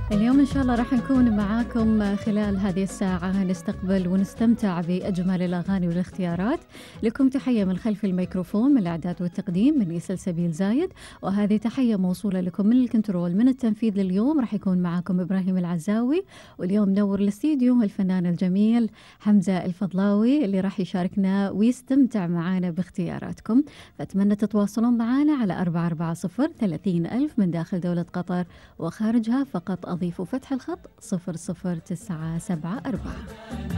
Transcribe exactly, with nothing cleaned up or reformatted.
اليوم إن شاء الله راح نكون معاكم خلال هذه الساعة، نستقبل ونستمتع بأجمل الأغاني والاختيارات. لكم تحية من خلف الميكروفون، من الإعداد والتقديم من سلسبيل زايد، وهذه تحية موصولة لكم من الكنترول. من التنفيذ لليوم راح يكون معاكم إبراهيم العزاوي، واليوم نور الاستديو الفنان الجميل حمزة الفضلاوي اللي راح يشاركنا ويستمتع معنا باختياراتكم. فأتمنى تتواصلون معنا على أربعة أربعة صفر ثلاثين ألف من داخل دولة قطر وخارجها، فقط أضيفوا فتح الخط صفر صفر تسعة سبعة أربعة.